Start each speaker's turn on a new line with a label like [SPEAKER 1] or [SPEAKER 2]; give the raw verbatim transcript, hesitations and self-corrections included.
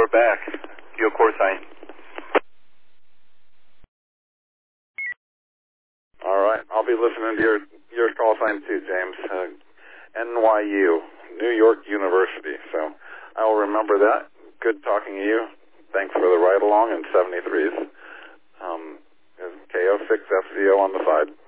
[SPEAKER 1] We're back. Your call sign.
[SPEAKER 2] All right. I'll be listening to your, your call sign too, James. Uh, N Y U, New York University. So I will remember that. Good talking to you. Thanks for the ride along in seventy-threes. Um, K O six F Z O on the side.